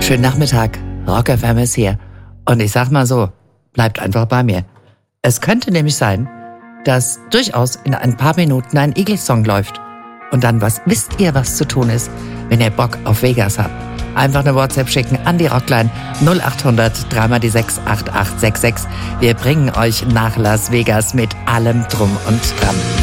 Schönen Nachmittag, Rock FM ist hier. Und ich sag mal so, bleibt einfach bei mir. Es könnte nämlich sein, dass durchaus in ein paar Minuten ein Eagles-Song läuft. Und dann wisst ihr, was zu tun ist, wenn ihr Bock auf Vegas habt. Einfach eine WhatsApp schicken an die Rockline 0800 3x6 8866. Wir bringen euch nach Las Vegas mit allem drum und dran.